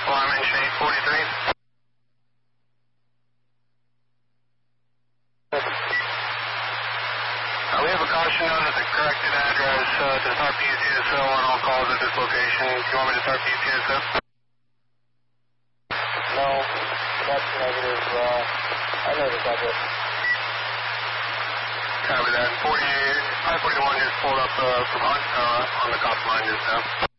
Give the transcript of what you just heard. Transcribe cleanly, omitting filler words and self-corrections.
Alarm Shade 43. We have a caution note at the corrected address to start PCSO on all calls at this location. Do you want me to start PCSO? No, that's negative. I know this address. Copy that. 541 just pulled up from on the cop line just now.